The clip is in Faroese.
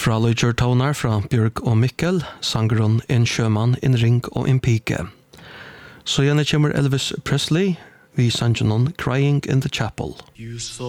Fra Lloydger Tonar fra Björk og Mikkel, sangeren En sjømann, en ring og en pike. Så gjerne kommer Elvis Presley, vi sangen Crying in the Chapel.